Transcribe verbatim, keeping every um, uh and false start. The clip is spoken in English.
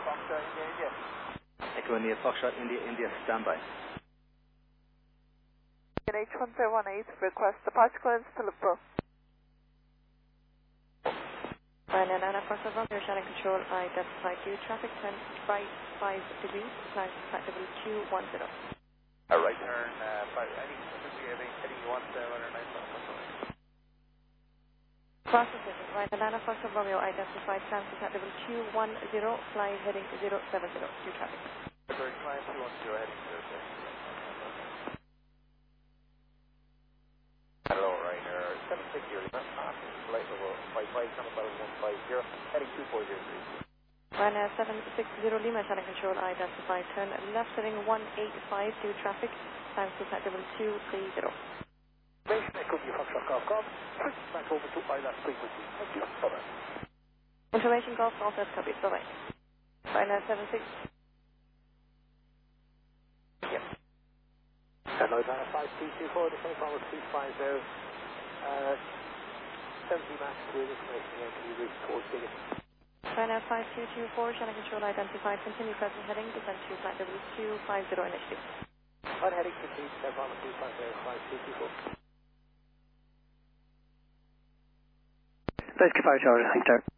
Foxtrot, India, India. Echo India, Foxtrot, India, India, standby. H one zero one eight, request departure clearance to Liverpool. Ryanair nine four seven, your channel control, identified you, traffic ten right five degrees, flight effectively two one zero. All right, turn uh, five, any, any, any you want, uh, Ryanair nine four seven. Processing, Ryanair nine four seven, Romeo, identified, flight effectively two one zero, fly heading zero seven zero, two traffic. Sorry, climb two one zero, heading zero seven zero. Hello, Ryanair seven six zero, passing flight level five five, number one five zero, heading two four zero three. Ryanair seven six zero, Lima, channel control, identified, turn left heading one eight five, two traffic, time to effectively two three zero. Station Echo New Foxtrot Golf Golf, switch back over to I LAS frequency. Thank you, bye-bye. Information Golf Golf, that's copied, bye-bye. Ryanair seven six. Yep. Hello, Ryanair five two two four, the same forward two five zero, uh, seventy max with information again, can you reach towards Biggin? Ryanair five two two four, channel control identified, continue present heading, descend to flight W two five zero initially. On heading complete, same forward two five zero, five two two four. Base Kafar Tower, thanks, sir.